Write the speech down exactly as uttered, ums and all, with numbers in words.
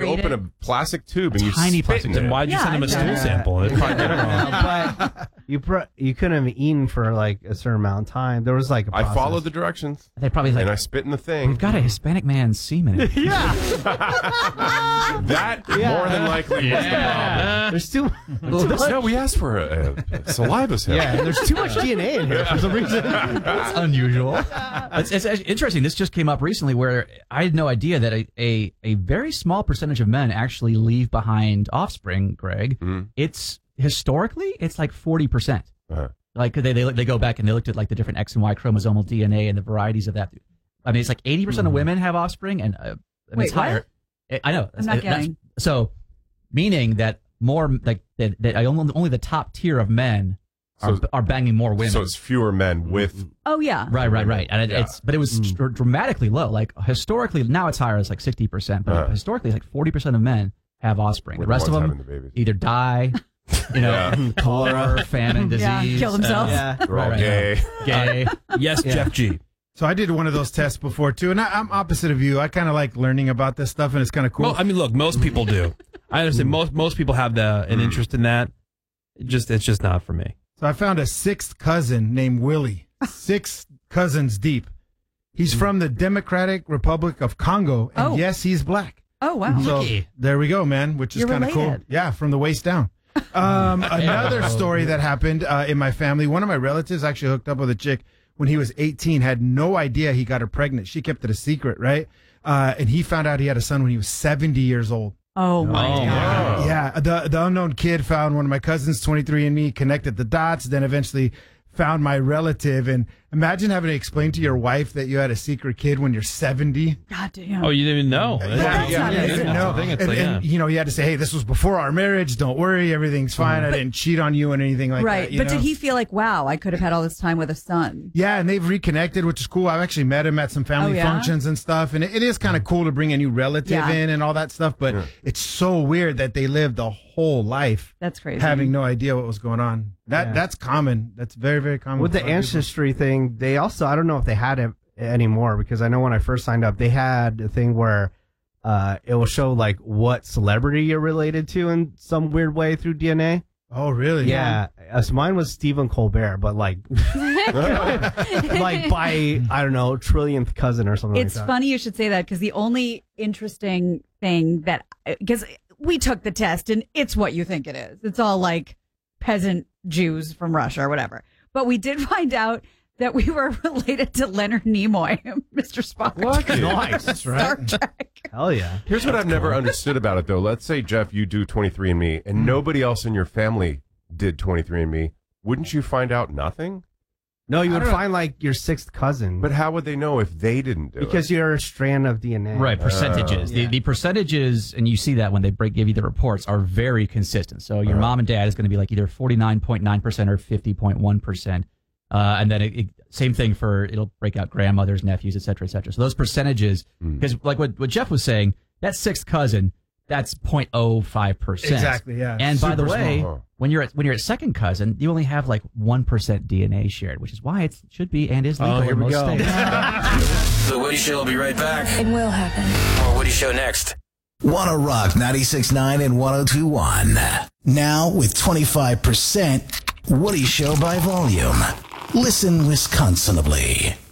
open it. a plastic tube and you Tiny spit plastic in tube. it. Why'd you Yeah, send him a I stool know. sample? It'd probably get it wrong. but you pro- you couldn't have eaten for like a certain amount of time. There was like a I process. followed the directions They probably like, and I spit in the thing. we've got a Hispanic man's semen. in it. Yeah, That more than likely was the problem. there's too. No, we asked for a, a saliva sample. Yeah, there's too much D N A in here for some reason. That's unusual. It's, it's interesting. This just came up recently where I had no idea that a, a, a very small percentage of men actually leave behind offspring, Greg. Mhm. It's historically, it's like forty percent. Uh-huh. Like they, they they go back and they looked at like the different X and Y chromosomal D N A and the varieties of that. I mean, it's like eighty percent of women have offspring, and uh, I mean, Wait, it's higher. I I know. I'm not That's- getting. So, meaning that more like that, that only only the top tier of men are, So- are banging more women. So it's fewer men with. Oh yeah. Right, right, right. And it, Yeah. it's, but it was dr- dramatically low. Like historically, now it's higher. It's like sixty percent. But Uh-huh. historically, like forty percent of men have offspring. We're The rest the of ones them having the babies. either die, you know, Yeah. cholera, famine, disease, Yeah, kill themselves. Yeah. They're all Right, right, gay. gay. Yes, Jeff G. So I did one of those tests before too, and I, I'm opposite of you. I kind of like learning about this stuff, and it's kind of cool. Well, I mean, look, most people do. I understand. Most most people have the an interest in that. It just it's just not for me. So I found a sixth cousin named Willie, six cousins deep. He's from the Democratic Republic of Congo, and Oh. yes, he's black. Oh wow. So there we go, man, which is You're kind of cool. related. Yeah, from the waist down. Um, another story that happened uh, in my family, one of my relatives actually hooked up with a chick when he was eighteen, had no idea he got her pregnant. She kept it a secret, right? Uh, and he found out he had a son when he was seventy years old. Oh my Oh, god. wow. Yeah, the the unknown kid found one of my cousins, twenty-three and me, connected the dots, then eventually found my relative. And imagine having to explain to your wife that you had a secret kid when you're seventy. God damn. Oh, you didn't even know. Yeah, that's yeah, not yeah, easy. you didn't know. I think it's and, like, and, yeah. you know, you had to say, hey, this was before our marriage. Don't worry, everything's fine. I didn't cheat on you and anything like right. that. you But know? did he feel like, wow, I could have had all this time with a son? Yeah, and they've reconnected, which is cool. I've actually met him at some family Oh, yeah? functions and stuff, and it, it is kind of cool to bring a new relative Yeah. in and all that stuff. But it's so weird that they lived a whole life That's crazy. having no idea what was going on. That Yeah. that's common. That's very very common With for the a lot of people. ancestry thing, they also, I don't know if they had it anymore, because I know when I first signed up, they had a thing where uh, it will show like what celebrity you're related to in some weird way through D N A. Oh, really? Yeah. Uh, so mine was Stephen Colbert, but like, like by, I don't know, trillionth cousin or something It's like that. funny you should say that because the only interesting thing that, because we took the test and it's what you think it is. It's all like peasant Jews from Russia or whatever. But we did find out that we were related to Leonard Nimoy, Mister Spock. What? Nice. That's Star right. Trek. Hell yeah. Here's what I've never understood about it, though. Let's say, Jeff, you do twenty-three and me, and nobody else in your family did twenty-three and me. Wouldn't you find out nothing? No, you I would don't know. find like your sixth cousin. But how would they know if they didn't do because it? you're a strand of D N A. Right, percentages. yeah. The, the percentages, and you see that when they break give you the reports, are very consistent. So your Uh-huh. mom and dad is going to be like either forty-nine point nine percent or fifty point one percent. Uh, and then it, it, same thing for, it'll break out grandmothers, nephews, et cetera, et cetera. So those percentages, because like what, what Jeff was saying, that sixth cousin, that's zero point zero five percent. Exactly, yeah. And by the Super way, small. when you're at, when you're at second cousin, you only have like one percent D N A shared, which is why it should be and is legal Oh, here in we most go. states. The Woody Show will be right back. It will happen. More Woody Show next. Wanna Rock ninety-six point nine and one oh two point one. Now with twenty-five percent Woody Show by volume. Listen Wisconsinably.